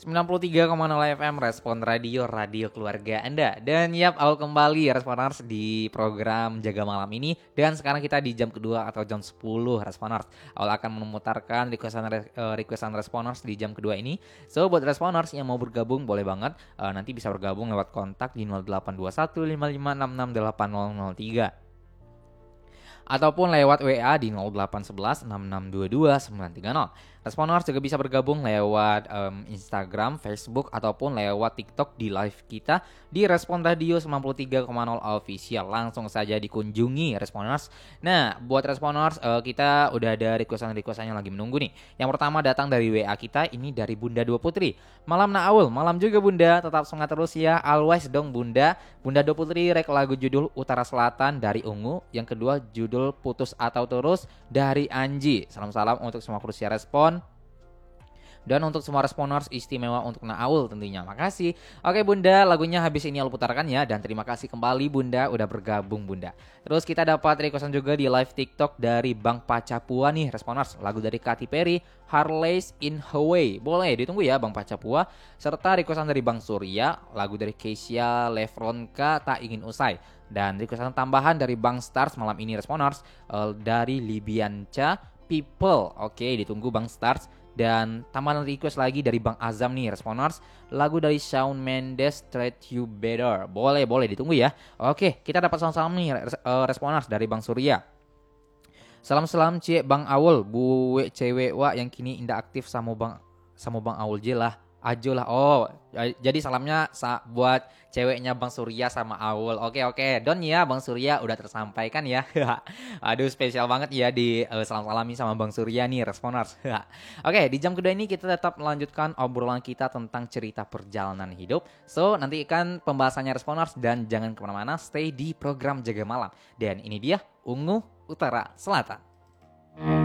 93,0 FM Respon Radio, radio keluarga Anda. Dan yap, awal kembali Responers di program Jaga Malam ini. Dan sekarang kita di jam kedua atau jam 10 Responers. Awal akan memutarkan requestan Responers di jam kedua ini. So buat Responers yang mau bergabung boleh banget, nanti bisa bergabung lewat kontak di 0821 55868003 ataupun lewat WA di 0811 6622 930. Responers juga bisa bergabung lewat Instagram, Facebook, ataupun lewat TikTok di live kita di Respon Radio 93,0 Official. Langsung saja dikunjungi Responers. Nah, buat Responers kita udah ada requestan yang lagi menunggu nih. Yang pertama datang dari WA kita, ini dari Bunda Dua Putri. Malam Naawul, malam juga Bunda, tetap semangat terus ya. Always dong Bunda. Bunda Dua Putri rek lagu judul Utara Selatan dari Ungu. Yang kedua judul Putus Atau Terus dari Anji. Salam-salam untuk semua krusia Respon. Dan untuk semua Responers istimewa untuk Naawul tentunya. Makasih. Oke Bunda, lagunya habis ini aku putarkan ya. Dan terima kasih kembali Bunda udah bergabung Bunda. Terus kita dapat requestan juga di live TikTok dari Bang Pacapua nih Responers. Lagu dari Katy Perry, Harley's in Hawaii. Boleh ditunggu ya Bang Pacapua. Serta requestan dari Bang Surya, lagu dari Keisha Lefronka, Tak Ingin Usai. Dan requestan tambahan dari Bang Stars malam ini Responers, dari Libianca, People. Oke, ditunggu Bang Stars. Dan tambahan request lagi dari Bang Azam nih Responers, lagu dari Shawn Mendes, Treat You Better. Boleh ditunggu ya. Oke, kita dapat salam-salam nih Responers dari Bang Surya. Salam-salam cie Bang Awul, buwe cewek wa yang kini indah aktif sama Bang Awul jelah. Ajo lah. Oh, jadi salamnya buat ceweknya Bang Surya sama Awul. Oke. Don ya Bang Surya udah tersampaikan ya. Aduh spesial banget ya di salam-salami sama Bang Surya nih Responers. Oke, di jam kedua ini kita tetap melanjutkan obrolan kita tentang cerita perjalanan hidup. So, nantikan pembahasannya Responers dan jangan kemana-mana, stay di program Jaga Malam. Dan ini dia Ungu Utara Selatan.